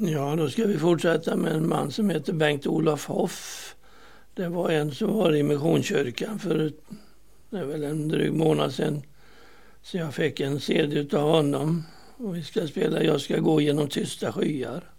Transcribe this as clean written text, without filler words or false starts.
Ja, då ska vi fortsätta med en man som heter Bengt-Olof Hoff. Det var en som var i Missionskyrkan för det är väl en dryg månad sedan. Så jag fick en CD av honom. Och vi ska spela Jag ska gå genom tysta skyar.